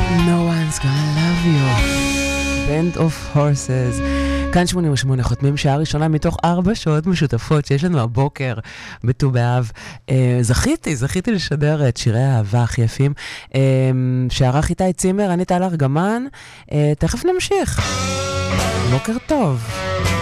No one's gonna love you. Band of Horses. כאן 88 חותמים שעה ראשונה מתוך 4 שעות משותפות שיש לנו הבוקר בט"ו באב. זכיתי לשדר את שירי האהבה הכי יפים. שערך איתי צימר, אני טל ארגמן. תכף נמשיך. בוקר טוב.